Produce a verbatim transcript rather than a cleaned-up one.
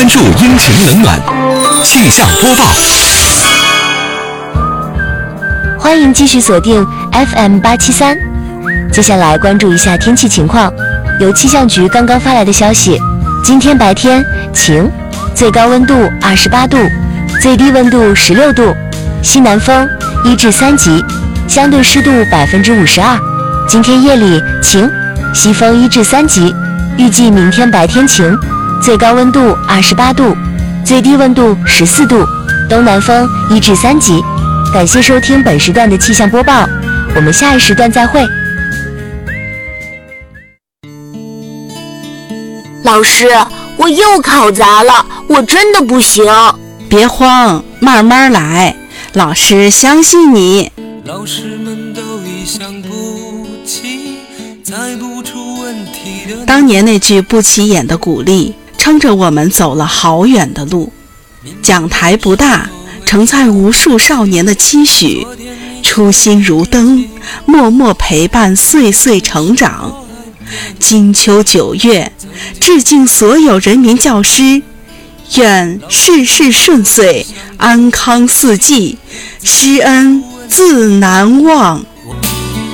关注阴晴冷暖，气象播报。 欢迎继续锁定 F M 八七三。接下来关注一下天气情况。由气象局刚刚发来的消息，今天白天晴，最高温度二十八度，最低温度十六度，西南风一至三级，相对湿度百分之五十二。今天夜里晴，西风一至三级。预计明天白天晴，最高温度二十八度，最低温度十四度，东南风一至三级。感谢收听本时段的气象播报，我们下一时段再会。 老师，我又考砸了，我真的不行。 别慌，慢慢来，老师相信你。 老师们都已想不起猜不出问题的。 当年那句不起眼的鼓励，撑着我们走了好远的路。讲台不大，承载无数少年的期许，初心如灯，默默陪伴岁岁成长。金秋九月，致敬所有人民教师，愿事事顺遂，安康四季，师恩自难忘。